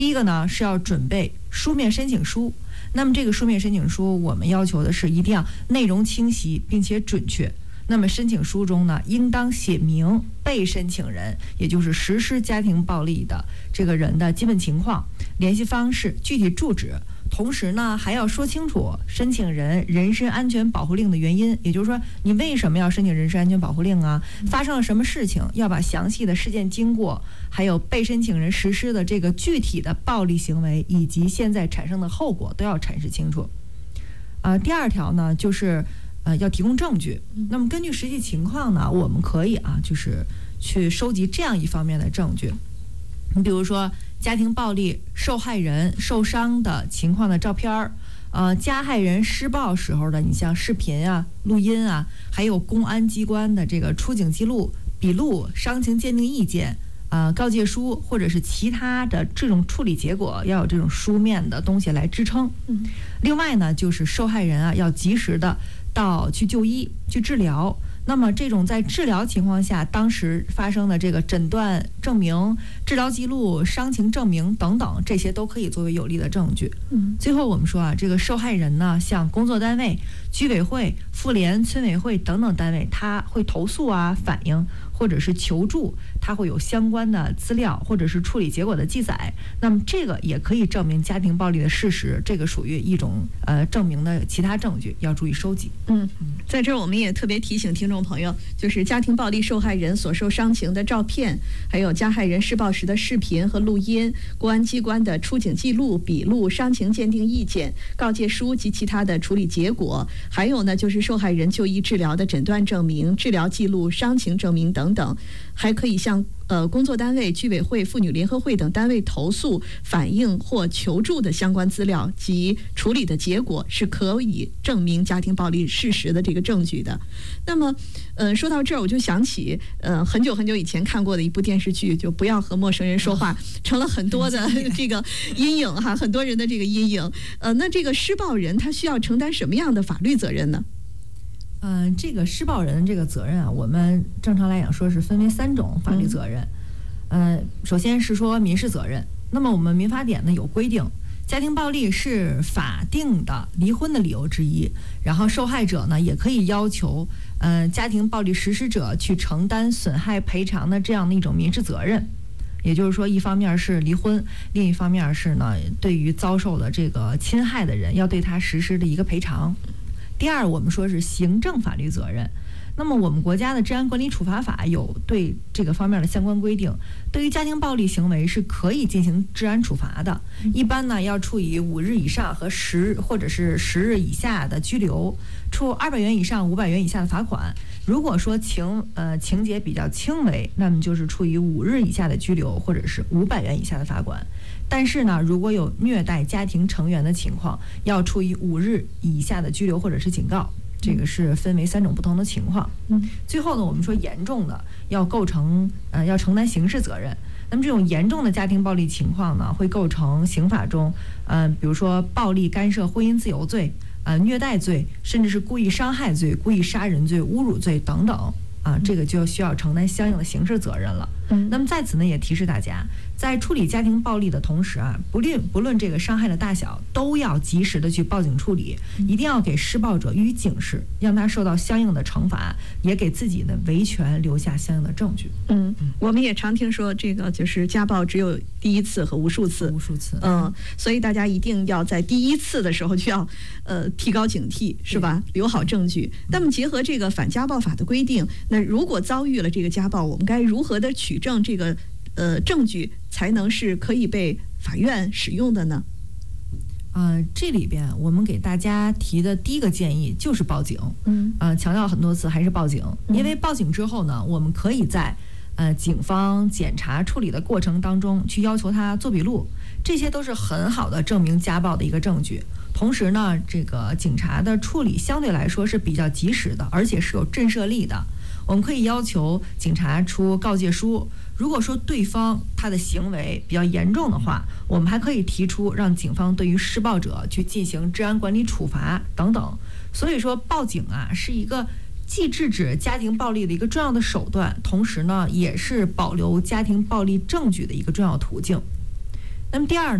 第一个呢是要准备书面申请书，那么这个书面申请书我们要求的是一定要内容清晰并且准确。那么申请书中呢，应当写明被申请人，也就是实施家庭暴力的这个人的基本情况、联系方式、具体住址。同时呢，还要说清楚申请人人身安全保护令的原因，也就是说，你为什么要申请人身安全保护令啊？发生了什么事情？要把详细的事件经过，还有被申请人实施的这个具体的暴力行为，以及现在产生的后果都要阐释清楚。第二条呢，就是要提供证据。那么根据实际情况呢，我们可以就是去收集这样一方面的证据。你比如说，家庭暴力受害人受伤的情况的照片儿，加害人施暴时候的，你像视频啊、录音啊，还有公安机关的这个出警记录、笔录、伤情鉴定意见、告诫书或者是其他的这种处理结果，要有这种书面的东西来支撑。另外呢，就是受害人要及时的去就医、去治疗。那么这种在治疗情况下当时发生的这个诊断证明、治疗记录、伤情证明等等，这些都可以作为有力的证据。最后我们说这个受害人呢，像工作单位、居委会、妇联、村委会等等单位，他会投诉反映或者是求助，他会有相关的资料或者是处理结果的记载。那么这个也可以证明家庭暴力的事实，这个属于一种证明的其他证据，要注意收集。 在这儿我们也特别提醒听众朋友，就是家庭暴力受害人所受伤情的照片，还有加害人施暴时的视频和录音、公安机关的出警记录、笔录、伤情鉴定意见、告诫书及其他的处理结果，还有呢就是受害人就医治疗的诊断证明、治疗记录、伤情证明等等，还可以向工作单位、居委会、妇女联合会等单位投诉、反映或求助的相关资料及处理的结果，是可以证明家庭暴力事实的这个证据的。那么，说到这儿，我就想起很久很久以前看过的一部电视剧，就不要和陌生人说话，成了很多的这个阴影哈，很多人的这个阴影。那这个施暴人他需要承担什么样的法律责任呢？ 这个施暴人这个责任我们正常来讲说是分为3种法律责任。首先是说民事责任。那么我们民法典呢有规定，家庭暴力是法定的离婚的理由之一，然后受害者呢也可以要求家庭暴力实施者去承担损害赔偿的这样的一种民事责任。也就是说，一方面是离婚，另一方面是呢对于遭受的这个侵害的人要对他实施的一个赔偿。第二，我们说是行政法律责任。那么我们国家的治安管理处罚法有对这个方面的相关规定，对于家庭暴力行为是可以进行治安处罚的。一般呢要处以5日以上和或者是10日以下的拘留，处200元以上500元以下的罚款。如果说情节比较轻微，那么就是处以5日以下的拘留或者是500元以下的罚款。但是呢，如果有虐待家庭成员的情况，要处以5日以下的拘留或者是警告。这个是分为3种不同的情况。最后呢，我们说严重的要承担刑事责任。那么这种严重的家庭暴力情况呢，会构成刑法中比如说暴力干涉婚姻自由罪、虐待罪，甚至是故意伤害罪、故意杀人罪、侮辱罪等等。这个就需要承担相应的刑事责任了。那么在此呢，也提示大家，在处理家庭暴力的同时不论这个伤害的大小，都要及时的去报警处理，一定要给施暴者予以警示，让他受到相应的惩罚，也给自己的维权留下相应的证据。 我们也常听说这个就是家暴只有第一次和无数次，所以大家一定要在第一次的时候就要提高警惕，是吧？留好证据。那么结合这个反家暴法的规定，那如果遭遇了这个家暴，我们该如何的取证这个证据才能是可以被法院使用的呢？ 这里边我们给大家提的第一个建议就是报警。强调很多次还是报警，因为报警之后呢，我们可以在警方检查处理的过程当中去要求他做笔录，这些都是很好的证明家暴的一个证据。同时呢，这个警察的处理相对来说是比较及时的，而且是有震慑力的。我们可以要求警察出告诫书，如果说对方他的行为比较严重的话，我们还可以提出让警方对于施暴者去进行治安管理处罚等等。所以说报警是一个既制止家庭暴力的一个重要的手段，同时呢也是保留家庭暴力证据的一个重要途径。 那么第二